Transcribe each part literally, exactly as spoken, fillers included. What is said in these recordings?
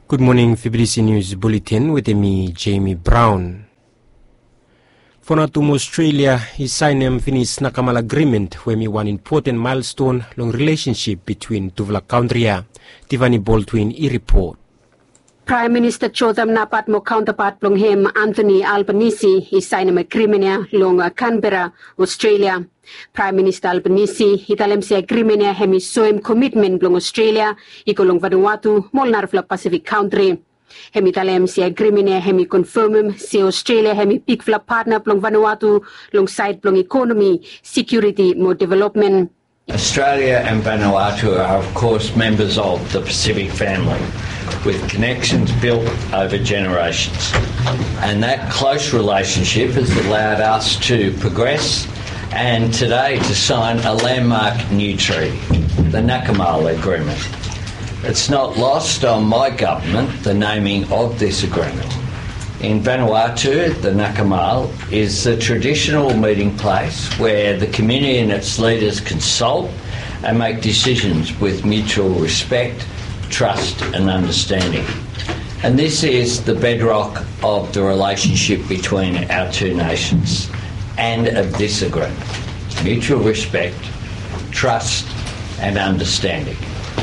Good morning, F B C News Bulletin with me, Jamie Brown. Fonatum Australia is signed a Finnish Nakamal agreement where me one important milestone long relationship between Tuvla country. Tiffany Baldwin e report. Prime Minister Chotham Napat mo counterpart long him Anthony Albanese is signed an agreement long Canberra, Australia. Prime Minister Albanese italem si agreement ya hemi soem commitment long Australia iko long Vanuatu molnar fla Pacific country. Hemi talem si agreement ya hemi confirm si Australia hemi big fla partner long Vanuatu long side long economy, security mo development. Australia and Vanuatu are of course members of the Pacific family, with connections built over generations. And that close relationship has allowed us to progress and today to sign a landmark new treaty, the Nakamal Agreement. It's not lost on my government, the naming of this agreement. In Vanuatu, the Nakamal is the traditional meeting place where the community and its leaders consult and make decisions with mutual respect, trust and understanding. And this is the bedrock of the relationship between our two nations and of this agreement. Mutual respect, trust and understanding.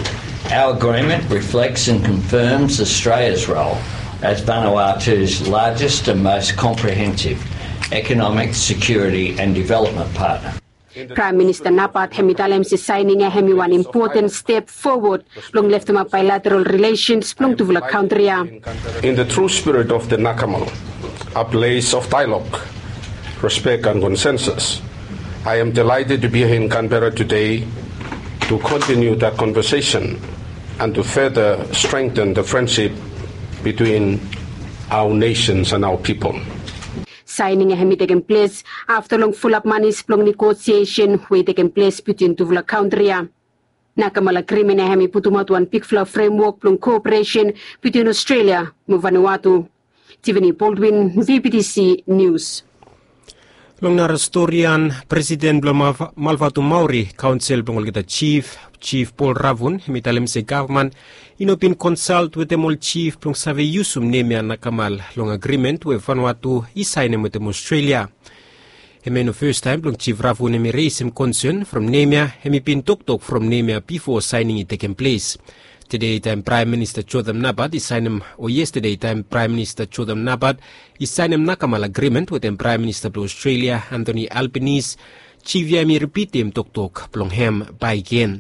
Our agreement reflects and confirms Australia's role as Vanuatu's largest and most comprehensive economic, security and development partner. Prime Minister Napat hemitalem si signing a hemi one important step forward long left my bilateral relations long Tuvla country. In the true spirit of the Nakamal, a place of dialogue, respect and consensus, I am delighted to be here in Canberra today to continue that conversation and to further strengthen the friendship between our nations and our people. Signing a hemi taken place after long full up money's long negotiation we taken place between Tuvla country. Nakamal agreement a hemi putumatu and Picfla framework long cooperation between Australia and Vanuatu. Tiffany Baldwin, V B C News. Long narastorian President Blom Malvatu Maori Council Bongolgita Chief Chief Paul Ravun hemitalem se government inopin consult with them all chief plong save yusum nemia Nakamal long agreement with Vanuatu isainem with them Australia. Hemeno first time plong Chief Ravun hemi raise him concern from nemia hemi pin tok tok from nemia before signing it taking place. Today time Prime Minister Chotham Napat is signing or yesterday time Prime Minister Chotham Napat is signing Nakamal agreement with them Prime Minister of Australia Anthony Albanese. Chief Yami repeat him tok tok plong hem by again.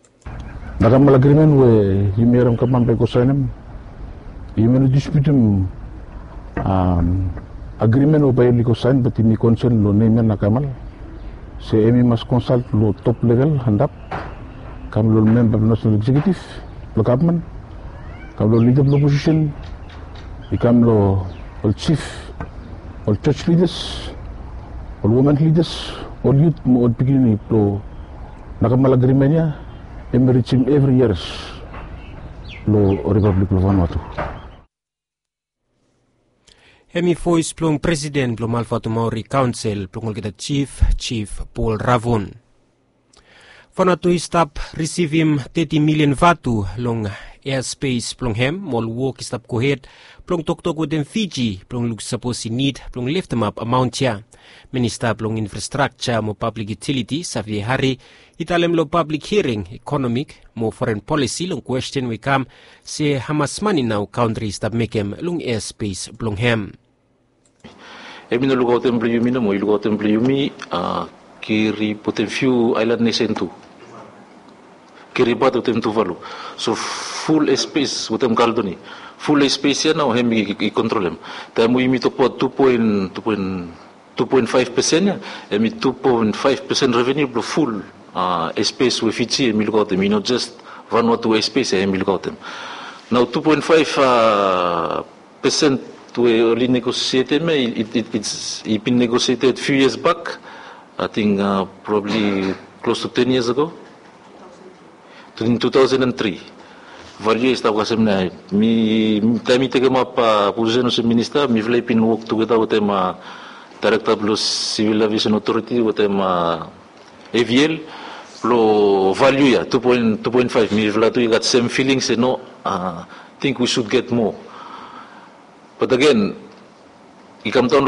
Nakamal agreement we yumiram kaman pe ko signem. Yumeno disputem um agreement o bay ni ko sign but ni concern lo name Nakamal. Se emi mas consult lo top level handap kam lo member of national executive. Lo government, kam lo leader of the opposition, ikam lo all chief, all church leaders, all women leaders, all youth mo all beginning lo Nakamal agreement niya, enriching every year lo Republic of Vanuatu. Hemi voice plong President Blom Malvatu Maori Council plong kita Chief Chief Paul Ravun. Vanuatu stop receive him thirty million vatu long airspace plong hem mol walk stop kohet plong tok tok with them Fiji plong look suppose need plong lift them up amount ya. Minister plong infrastructure mo public utility Xavier Hari italem lo public hearing economic mo foreign policy long question we come say how much money now country stop make him long airspace plong hem. Emino lugar temple yumi no mo lugar temple yumi a kiri poten few island nation tu. Kiribatu tem Tuvalu. So full space utem kaldoni. Full space ya na hemi i controlem. Tamu imi to po two point five percent ya. Emi two point five percent revenue blo full uh, space we Fiji emi lugotem. You know just Vanuatu space emi lugotem. Now two point five percent we only negotiated me. It, it it's it been negotiated few years back. I think uh, probably close to ten years ago. In two thousand three, value estava kasi na mi tami tega mapa position sa minister mi vlei pin work together with them director of civil aviation authority with them A V L lo value ya two point five mi vla tu got same feelings no uh, think we should get more. But again, ikam taon